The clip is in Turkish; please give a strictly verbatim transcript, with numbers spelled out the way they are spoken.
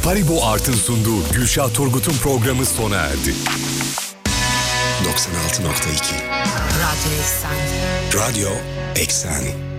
Paribu Art'ın sunduğu Gülşah Turgut'un programı sona erdi. doksan altı nokta iki Radyo Eksen. Radyo Eksen.